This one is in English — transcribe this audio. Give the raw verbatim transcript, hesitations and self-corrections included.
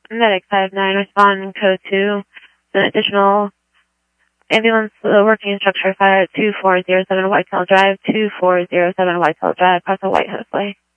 Medic five nine, respond code two. An additional ambulance uh, working structure fire at two four zero seven Whitetail Drive, two four zero seven Whitetail Drive, across the White House Way.